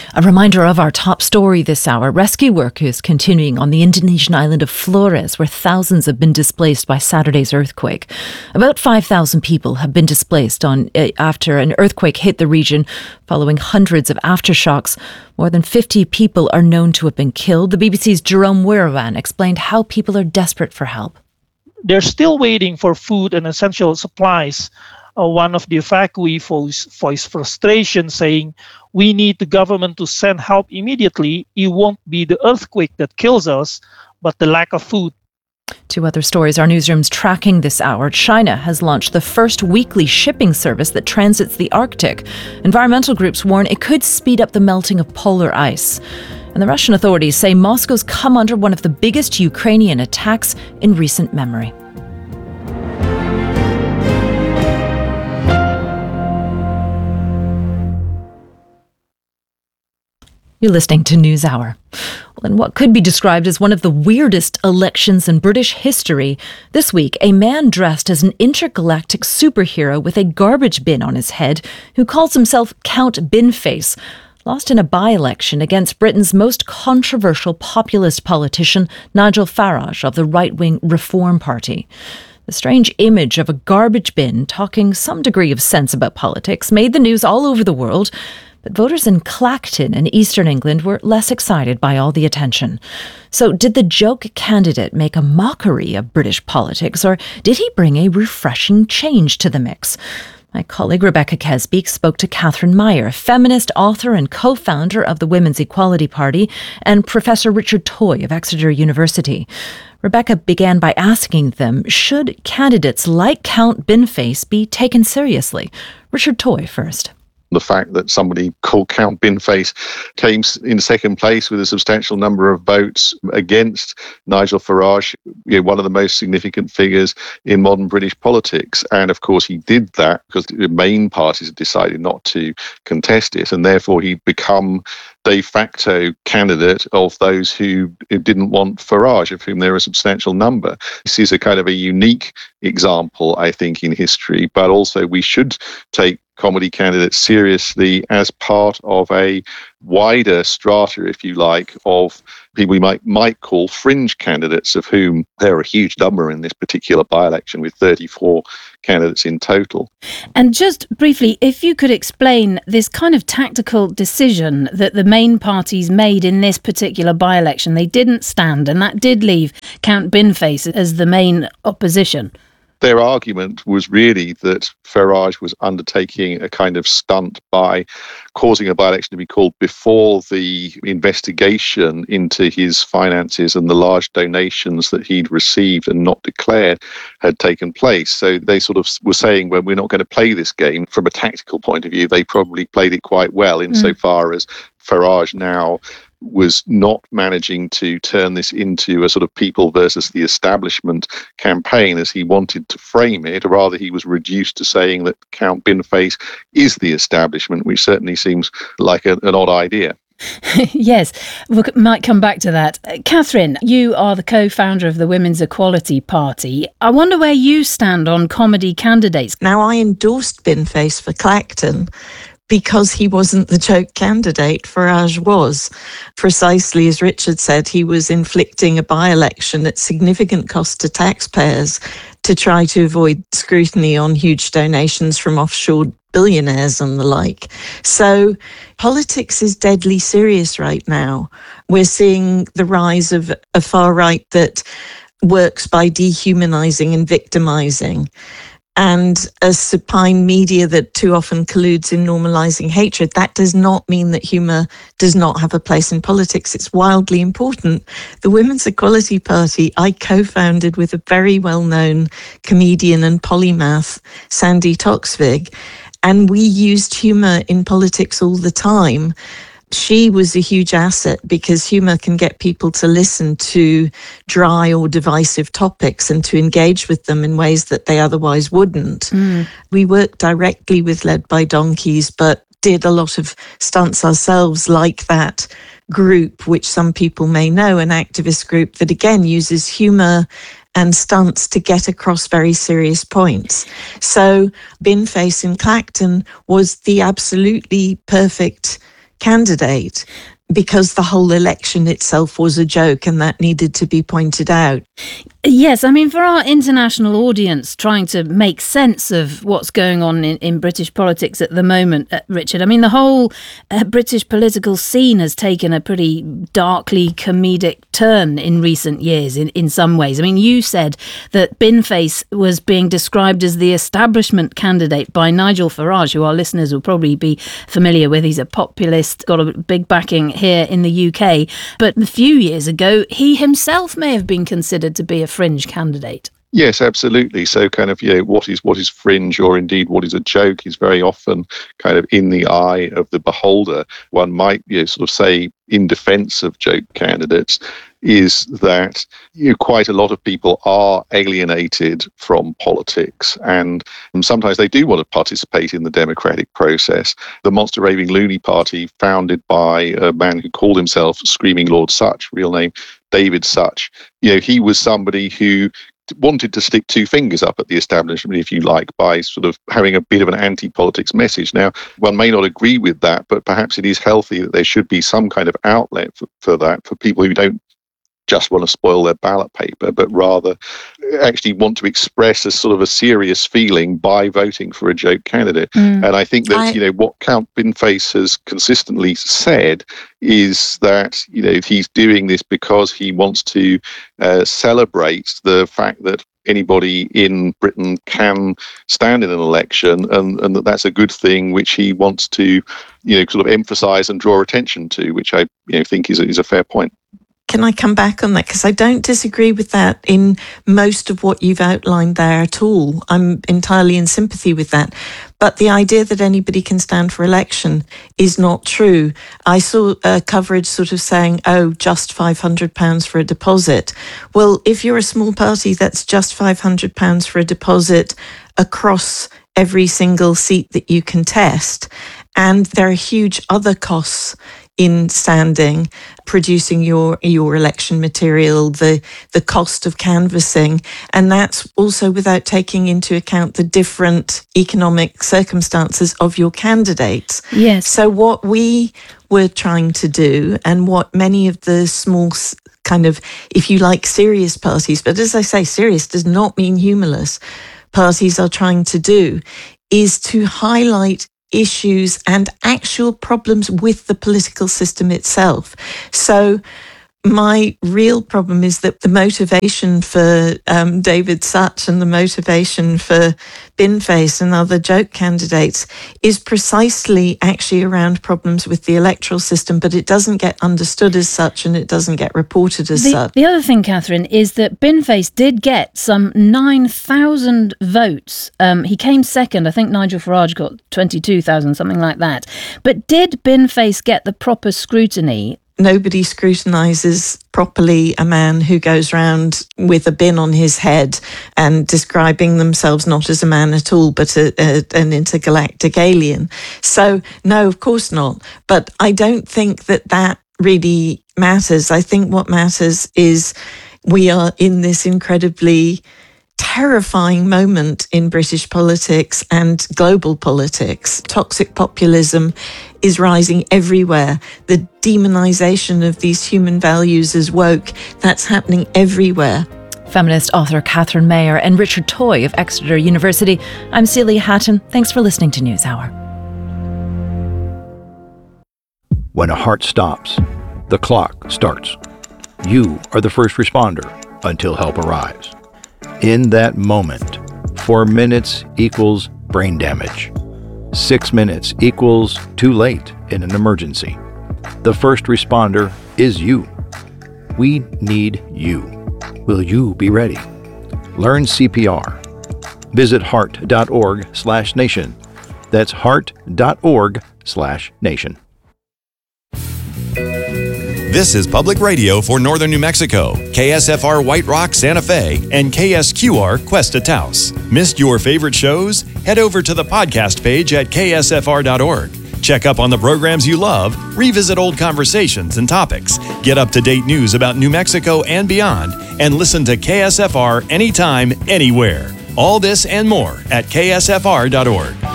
A reminder of our top story this hour. Rescue work is continuing on the Indonesian island of Flores, where thousands have been displaced by Saturday's earthquake. About 5,000 people have been displaced after an earthquake hit the region, following hundreds of aftershocks. More than 50 people are known to have been killed. The BBC's Jerome Wirawan explained how people are desperate for help. They're still waiting for food and essential supplies. One of the evacuees voiced frustration, saying, "We need the government to send help immediately. It won't be the earthquake that kills us, but the lack of food." Two other stories our newsroom's tracking this hour. China has launched the first weekly shipping service that transits the Arctic. Environmental groups warn it could speed up the melting of polar ice. And the Russian authorities say Moscow's come under one of the biggest Ukrainian attacks in recent memory. You're listening to NewsHour. Well, in what could be described as one of the weirdest elections in British history, this week a man dressed as an intergalactic superhero with a garbage bin on his head, who calls himself Count Binface, lost in a by-election against Britain's most controversial populist politician, Nigel Farage of the right-wing Reform Party. The strange image of a garbage bin talking some degree of sense about politics made the news all over the world. But voters in Clacton in eastern England were less excited by all the attention. So did the joke candidate make a mockery of British politics, or did he bring a refreshing change to the mix? My colleague Rebecca Kesbeek spoke to Catherine Meyer, feminist author and co-founder of the Women's Equality Party, and Professor Richard Toy of Exeter University. Rebecca began by asking them, should candidates like Count Binface be taken seriously? Richard Toy first. The fact that somebody called Count Binface came in second place with a substantial number of votes against Nigel Farage, one of the most significant figures in modern British politics. And of course, he did that because the main parties had decided not to contest it, and therefore he'd become de facto candidate of those who didn't want Farage, of whom there are a substantial number. This is a kind of a unique example, I think, in history, but also we should take comedy candidates seriously as part of a wider strata, if you like, of people we might call fringe candidates, of whom there are a huge number in this particular by-election, with 34 candidates in total. And just briefly, if you could explain this kind of tactical decision that the main parties made in this particular by-election. They didn't stand, and that did leave Count Binface as the main opposition. Their argument was really that Farage was undertaking a kind of stunt by causing a by-election to be called before the investigation into his finances and the large donations that he'd received and not declared had taken place. So they sort of were saying, well, we're not going to play this game. From a tactical point of view, they probably played it quite well insofar as Farage now was not managing to turn this into a sort of people versus the establishment campaign as he wanted to frame it. Rather, he was reduced to saying that Count Binface is the establishment, which certainly seems like an odd idea. Yes, we might come back to that. Catherine, you are the co-founder of the Women's Equality Party. I wonder where you stand on comedy candidates. Now, I endorsed Binface for Clacton because he wasn't the joke candidate. Farage was. Precisely as Richard said, he was inflicting a by-election at significant cost to taxpayers to try to avoid scrutiny on huge donations from offshore billionaires and the like. So politics is deadly serious right now. We're seeing the rise of a far right that works by dehumanizing and victimizing, and a supine media that too often colludes in normalizing hatred. That does not mean that humour does not have a place in politics. It's wildly important. The Women's Equality Party, I co-founded with a very well-known comedian and polymath, Sandy Toksvig, and we used humour in politics all the time. She was a huge asset because humour can get people to listen to dry or divisive topics and to engage with them in ways that they otherwise wouldn't. We worked directly with Led by Donkeys, but did a lot of stunts ourselves, like that group, which some people may know, an activist group that again uses humour and stunts to get across very serious points. So Binface in Clacton was the absolutely perfect candidate, because the whole election itself was a joke, and that needed to be pointed out. Yes, I mean, for our international audience trying to make sense of what's going on in British politics at the moment, Richard, I mean, the whole British political scene has taken a pretty darkly comedic turn in recent years in some ways. I mean, you said that Binface was being described as the establishment candidate by Nigel Farage, who our listeners will probably be familiar with. He's a populist, got a big backing here in the UK. But a few years ago, he himself may have been considered to be a fringe candidate. Yes, absolutely. So kind of, what is fringe, or indeed what is a joke, is very often kind of in the eye of the beholder. One might sort of say, in defense of joke candidates, is that quite a lot of people are alienated from politics, and sometimes they do want to participate in the democratic process. The Monster Raving Loony Party, founded by a man who called himself Screaming Lord Sutch, real name David Sutch, he was somebody who wanted to stick two fingers up at the establishment, if you like, by sort of having a bit of an anti-politics message. Now, one may not agree with that, but perhaps it is healthy that there should be some kind of outlet for that, for people who don't just want to spoil their ballot paper, but rather actually want to express a sort of a serious feeling by voting for a joke candidate. And I think that, what Count Binface has consistently said is that, he's doing this because he wants to celebrate the fact that anybody in Britain can stand in an election, and that's a good thing, which he wants to, sort of emphasize and draw attention to, which I think is a fair point. Can I come back on that? Because I don't disagree with that in most of what you've outlined there at all. I'm entirely in sympathy with that. But the idea that anybody can stand for election is not true. I saw coverage sort of saying, just £500 for a deposit. Well, if you're a small party, that's just £500 for a deposit across every single seat that you contest. And there are huge other costs in standing, producing your election material, the cost of canvassing, and that's also without taking into account the different economic circumstances of your candidates. Yes. So what we were trying to do, and what many of the small kind of, if you like, serious parties, but as I say, serious does not mean humorless, parties are trying to do, is to highlight issues and actual problems with the political system itself. So my real problem is that the motivation for David Sutch and the motivation for Binface and other joke candidates is precisely actually around problems with the electoral system, but it doesn't get understood as such, and it doesn't get reported as such. The other thing, Catherine, is that Binface did get some 9,000 votes. He came second. I think Nigel Farage got 22,000, something like that. But did Binface get the proper scrutiny? Nobody scrutinises properly a man who goes around with a bin on his head and describing themselves not as a man at all, but an intergalactic alien. So, no, of course not. But I don't think that really matters. I think what matters is we are in this incredibly terrifying moment in British politics and global politics. Toxic populism is rising everywhere. The demonization of these human values as woke, that's happening everywhere. Feminist author Catherine Mayer and Richard Toy of Exeter University. I'm Celia Hatton. Thanks for listening to NewsHour. When a heart stops, the clock starts. You are the first responder until help arrives. In that moment, 4 minutes equals brain damage. 6 minutes equals too late in an emergency. The first responder is you. We need you. Will you be ready? Learn CPR. Visit heart.org/nation. That's heart.org/nation. This is Public Radio for Northern New Mexico, KSFR White Rock, Santa Fe, and KSQR Cuesta Taos. Missed your favorite shows? Head over to the podcast page at ksfr.org. Check up on the programs you love, revisit old conversations and topics, get up-to-date news about New Mexico and beyond, and listen to KSFR anytime, anywhere. All this and more at ksfr.org.